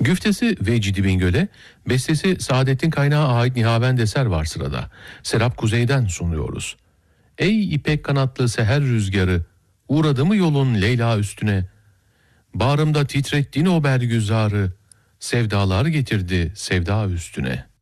Güftesi Vecdi Bingöl'e, bestesi Saadettin Kaynağı ait Nihavend eser var sırada. Serap Kuzey'den sunuyoruz. Ey ipek kanatlı seher rüzgarı, uğradı mı yolun Leyla üstüne? Bağrımda titrettin o bergüzarı, sevdalar getirdi sevda üstüne.